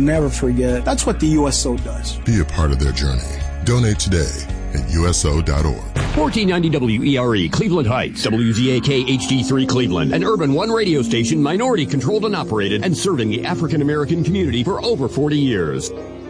never forget. That's what the USO does. Be a part of their journey. Donate today at USO.org. 1490 WERE, Cleveland Heights, WZAK HD3 Cleveland, an Urban One radio station minority controlled and operated and serving the African American community for over 40 years.